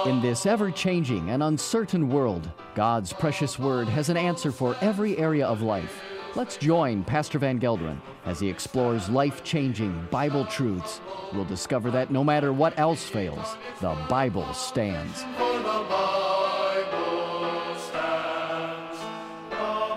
In this ever-changing and uncertain world, God's precious Word has an answer for every area of life. Let's join Pastor Van Gelderen as he explores life-changing Bible truths. We'll discover that no matter what else fails, the Bible stands. For the Bible stands. The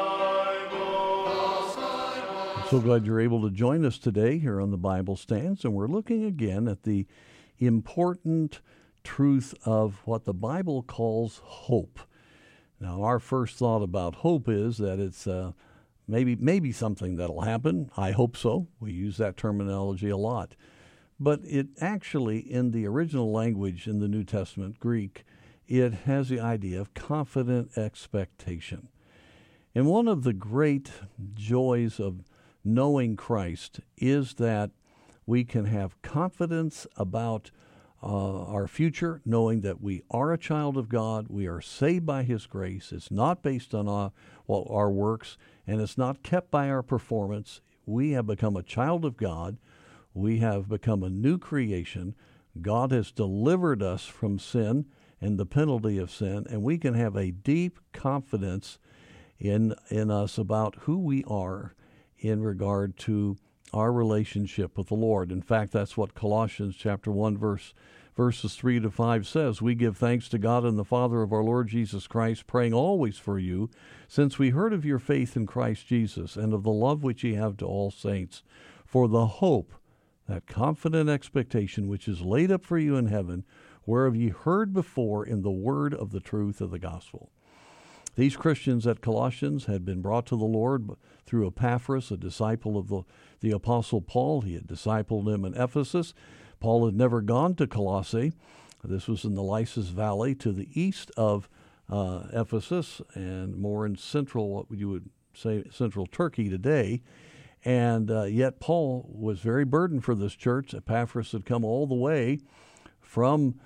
Bible stands. So glad you're able to join us today here on the Bible Stands, and we're looking again at the important truth of what the Bible calls hope. Now, our first thought about hope is that it's maybe something that'll happen. I hope so. We use that terminology a lot. But it actually, in the original language in the New Testament, Greek, it has the idea of confident expectation. And one of the great joys of knowing Christ is that we can have confidence about our future, knowing that we are a child of God, we are saved by His grace. It's not based on our works, and it's not kept by our performance. We have become a child of God. We have become a new creation. God has delivered us from sin and the penalty of sin, and we can have a deep confidence in us about who we are in regard to our relationship with the Lord. In fact, that's what Colossians chapter 1 verses 3 to 5 says. We give thanks to God and the Father of our Lord Jesus Christ, praying always for you, since we heard of your faith in Christ Jesus and of the love which ye have to all saints, for the hope, that confident expectation which is laid up for you in heaven, whereof ye heard before in the word of the truth of the gospel. These Christians at Colossians had been brought to the Lord through Epaphras, a disciple of the Apostle Paul. He had discipled him in Ephesus. Paul had never gone to Colossae. This was in the Lycus Valley to the east of Ephesus and more in central, what you would say, central Turkey today. And yet Paul was very burdened for this church. Epaphras had come all the way from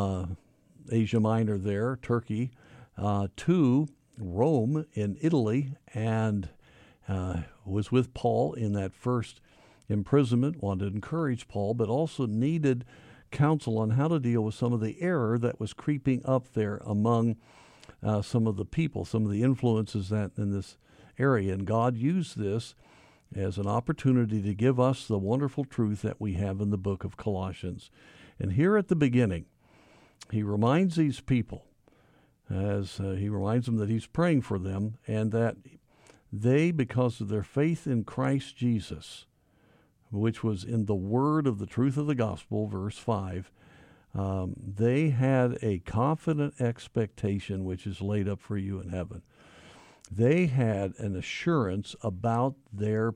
Asia Minor there, Turkey, to Rome in Italy, and was with Paul in that first imprisonment, wanted to encourage Paul, but also needed counsel on how to deal with some of the error that was creeping up there among some of the people, some of the influences that in this area. And God used this as an opportunity to give us the wonderful truth that we have in the book of Colossians. And here at the beginning, he reminds these people, as he reminds them that he's praying for them, and that they, because of their faith in Christ Jesus, which was in the word of the truth of the gospel, verse 5, they had a confident expectation which is laid up for you in heaven. They had an assurance about their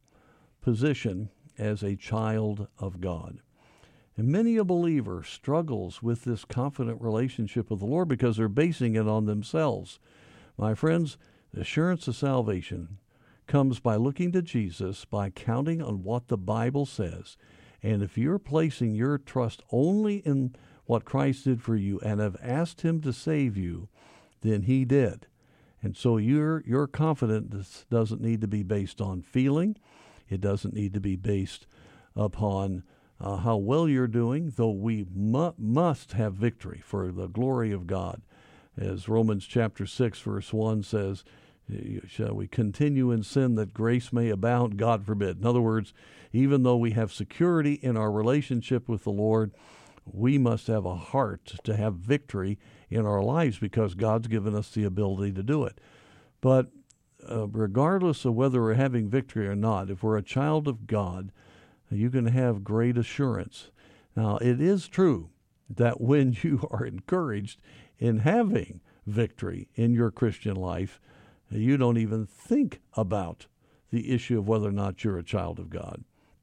position as a child of God. And many a believer struggles with this confident relationship with the Lord because they're basing it on themselves. My friends, the assurance of salvation comes by looking to Jesus, by counting on what the Bible says. And if you're placing your trust only in what Christ did for you and have asked Him to save you, then He did. And so your confidence doesn't need to be based on feeling. It doesn't need to be based upon how well you're doing, though we must have victory for the glory of God. As Romans chapter 6, verse 1 says, shall we continue in sin that grace may abound? God forbid. In other words, even though we have security in our relationship with the Lord, we must have a heart to have victory in our lives because God's given us the ability to do it. But regardless of whether we're having victory or not, if we're a child of God, you can have great assurance. Now, it is true that when you are encouraged in having victory in your Christian life, you don't even think about the issue of whether or not you're a child of God.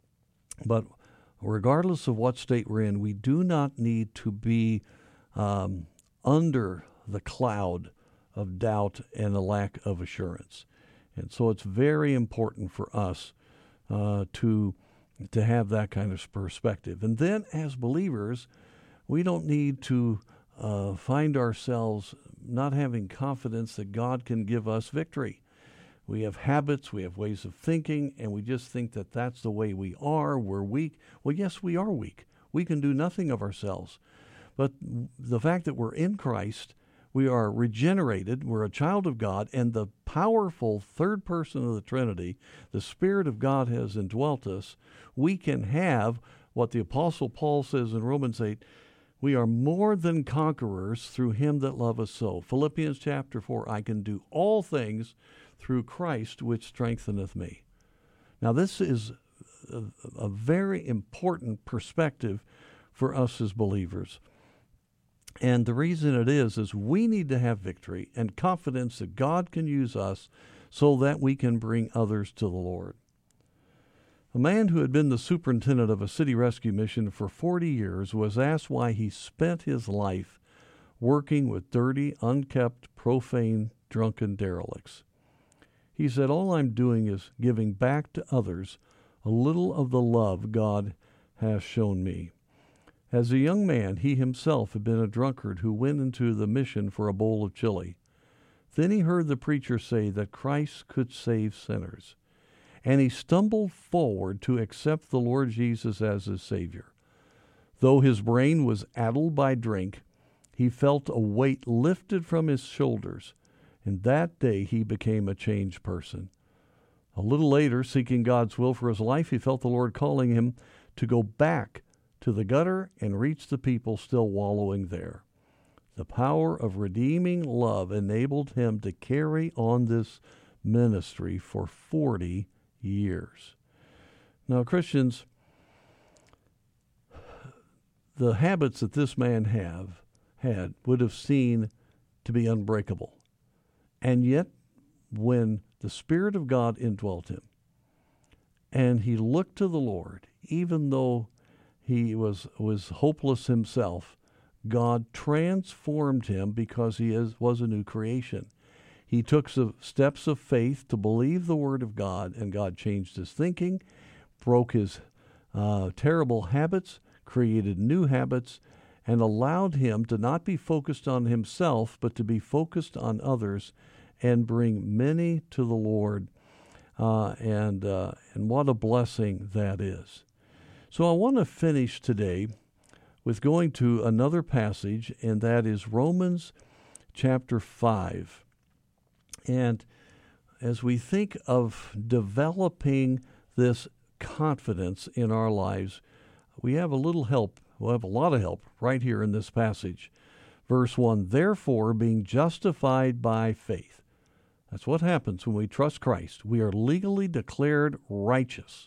But regardless of what state we're in, we do not need to be under the cloud of doubt and a lack of assurance. And so it's very important for us to have that kind of perspective. And then as believers, we don't need to find ourselves not having confidence that God can give us victory. We have habits, we have ways of thinking, and we just think that that's the way we are. We're weak. Well, yes, we are weak. We can do nothing of ourselves. But the fact that we're in Christ, we are regenerated, we're a child of God, and the powerful third person of the Trinity, the Spirit of God has indwelt us, we can have what the Apostle Paul says in Romans 8, we are more than conquerors through him that loveth us so. Philippians chapter 4, I can do all things through Christ which strengtheneth me. Now this is a very important perspective for us as believers. And the reason it is we need to have victory and confidence that God can use us so that we can bring others to the Lord. A man who had been the superintendent of a city rescue mission for 40 years was asked why he spent his life working with dirty, unkept, profane, drunken derelicts. He said, all I'm doing is giving back to others a little of the love God has shown me. As a young man, he himself had been a drunkard who went into the mission for a bowl of chili. Then he heard the preacher say that Christ could save sinners, and he stumbled forward to accept the Lord Jesus as his Savior. Though his brain was addled by drink, he felt a weight lifted from his shoulders, and that day he became a changed person. A little later, seeking God's will for his life, he felt the Lord calling him to go back to the gutter and reach the people still wallowing there. The power of redeeming love enabled him to carry on this ministry for 40 years. Now, Christians, the habits that this man had would have seemed to be unbreakable. And yet, when the Spirit of God indwelt him, and he looked to the Lord, even though he was hopeless himself, God transformed him because he was a new creation. He took some steps of faith to believe the Word of God, and God changed his thinking, broke his terrible habits, created new habits, and allowed him to not be focused on himself, but to be focused on others and bring many to the Lord. And what a blessing that is. So I want to finish today with going to another passage, and that is Romans chapter 5. And as we think of developing this confidence in our lives, we have a little help. We'll have a lot of help right here in this passage. Verse 1, therefore, being justified by faith. That's what happens when we trust Christ. We are legally declared righteous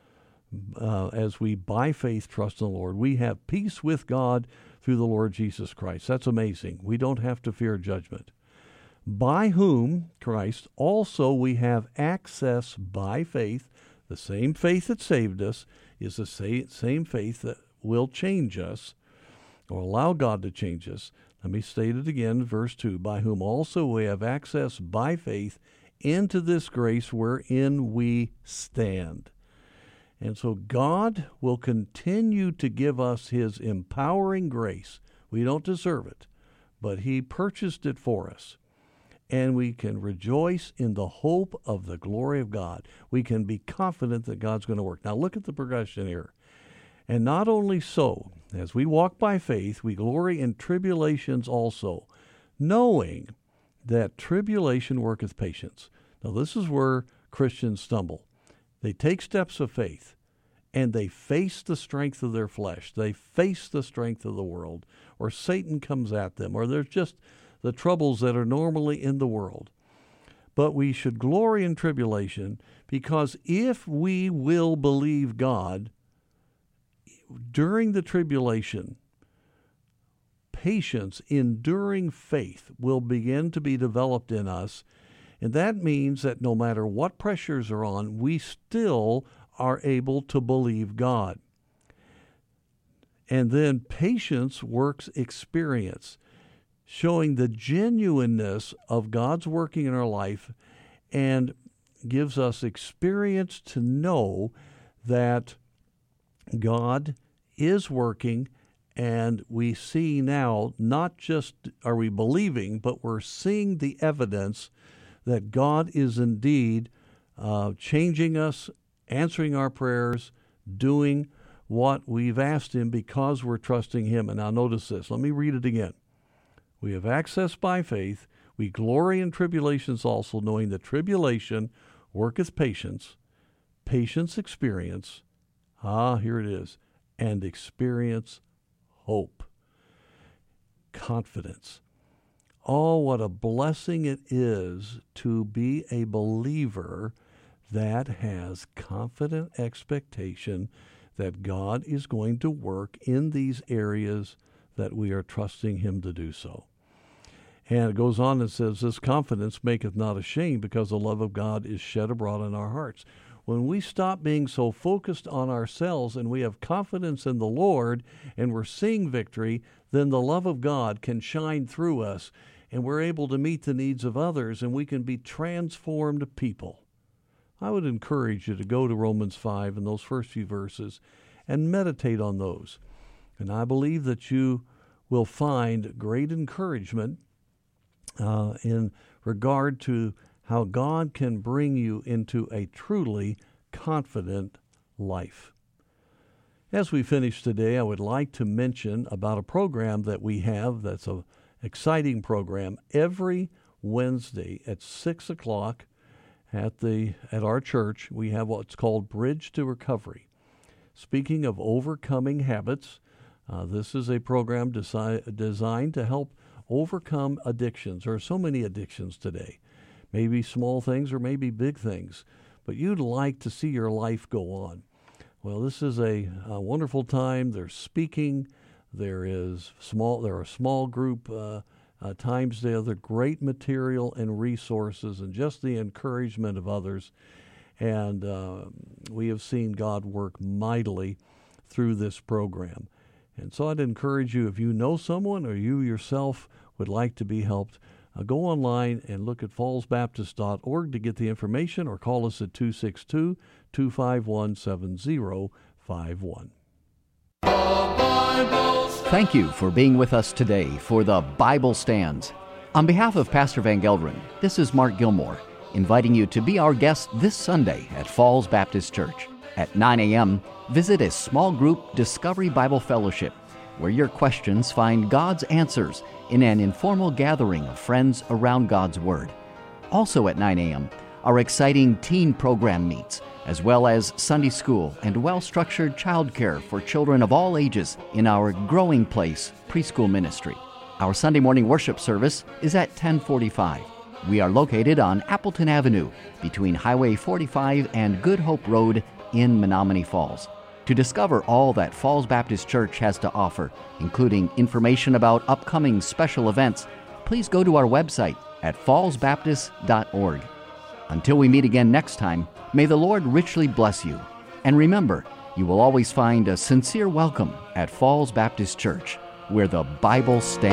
as we, by faith, trust in the Lord. We have peace with God through the Lord Jesus Christ. That's amazing. We don't have to fear judgment. By whom, Christ, also we have access by faith. The same faith that saved us is the same faith that will change us or allow God to change us. Let me state it again, verse 2. By whom also we have access by faith into this grace wherein we stand. And so God will continue to give us his empowering grace. We don't deserve it, but he purchased it for us. And we can rejoice in the hope of the glory of God. We can be confident that God's going to work. Now look at the progression here. And not only so, as we walk by faith, we glory in tribulations also, knowing that tribulation worketh patience. Now this is where Christians stumble. They take steps of faith, and they face the strength of their flesh. They face the strength of the world, or Satan comes at them, or there's just the troubles that are normally in the world. But we should glory in tribulation, because if we will believe God, during the tribulation, patience, enduring faith will begin to be developed in us. And that means that no matter what pressures are on, we still are able to believe God. And then patience works experience, showing the genuineness of God's working in our life, and gives us experience to know that God is working, and we see now, not just are we believing, but we're seeing the evidence that God is indeed changing us, answering our prayers, doing what we've asked Him because we're trusting Him. And now notice this. Let me read it again. We have access by faith. We glory in tribulations also, knowing that tribulation worketh patience, patience experience, here it is, and experience hope. Confidence. Oh, what a blessing it is to be a believer that has confident expectation that God is going to work in these areas that we are trusting Him to do so. And it goes on and says, this confidence maketh not ashamed, because the love of God is shed abroad in our hearts. When we stop being so focused on ourselves and we have confidence in the Lord and we're seeing victory, then the love of God can shine through us and we're able to meet the needs of others and we can be transformed people. I would encourage you to go to Romans 5 and those first few verses and meditate on those. And I believe that you will find great encouragement in regard to how God can bring you into a truly confident life. As we finish today, I would like to mention about a program that we have that's an exciting program. Every Wednesday at 6 o'clock at our church, we have what's called Bridge to Recovery. Speaking of overcoming habits, this is a program designed to help overcome addictions. There are so many addictions today. Maybe small things or maybe big things, but you'd like to see your life go on. Well, this is a wonderful time. There's speaking. There are small group times there. They're great material and resources and just the encouragement of others. And we have seen God work mightily through this program. And so I'd encourage you, if you know someone or you yourself would like to be helped, go online and look at fallsbaptist.org to get the information, or call us at 262-251-7051. Thank you for being with us today for the Bible Stands. On behalf of Pastor Van Gelderen, this is Mark Gilmore, inviting you to be our guest this Sunday at Falls Baptist Church. At 9 a.m., visit a small group Discovery Bible Fellowship, where your questions find God's answers in an informal gathering of friends around God's Word. Also at 9 a.m., our exciting teen program meets, as well as Sunday school and well-structured childcare for children of all ages in our Growing Place preschool ministry. Our Sunday morning worship service is at 10:45. We are located on Appleton Avenue between Highway 45 and Good Hope Road in Menominee Falls. To discover all that Falls Baptist Church has to offer, including information about upcoming special events, please go to our website at fallsbaptist.org. Until we meet again next time, may the Lord richly bless you. And remember, you will always find a sincere welcome at Falls Baptist Church, where the Bible stands.